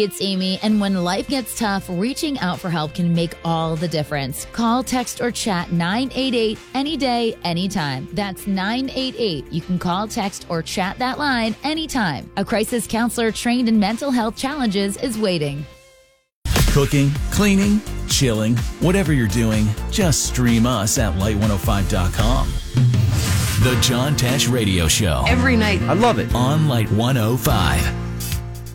It's Amy, and when life gets tough, reaching out for help can make all the difference. Call, text, or chat 988 any day, anytime. That's 988. You can call, text, or chat that line anytime. A crisis counselor trained in mental health challenges is waiting. Cooking, cleaning, chilling, whatever you're doing, just stream us at Light105.com. The John Tesh Radio Show. Every night. I love it. On Light 105.